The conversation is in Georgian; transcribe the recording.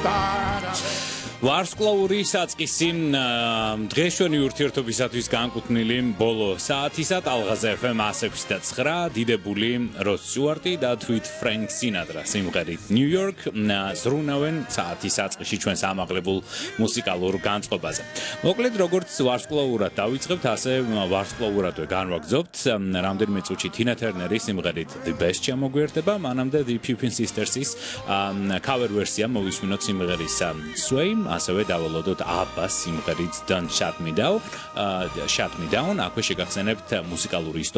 ვარსკვლავური საწყისი დღეშვენი ურთიერთობისათვის განკუთვნილი ბოლო საათისა ტალღაზე FM 106.9 დიდებული როდ სტიუარტი და თვით ფრენკ სინატრა სიმღერით New York ზრუნავენ საათის საწყისში ჩვენს ამაღლებულ მუსიკალურ განწყობაზე. მოკლედ როგორც ვარსკვლავურად დავიწყებთ, ასე ვარსკვლავურადვე განვაგრძობთ რამდენიმე წუთში Tina Turner-ის სიმღერით The Best ჩამოგვიერთდება, მანამდე The Pippin Sisters-ის cover version მოვისმინოთ სიმღერის Sway, ასევე დავალოდოთ ABBA-ს სიმღერით Don't Shut Me Down, აქვე შეგახსენებთ მუსიკალური